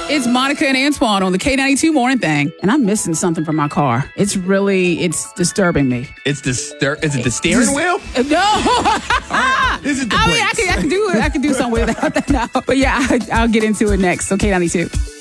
It's Monica and Antoine on the K92 Morning Thing, and I'm missing something from my car. It's disturbing me. Is it the steering wheel? No. Is it the I brakes? can do it. I can do something without that now. But yeah, I'll get into it next. So K92.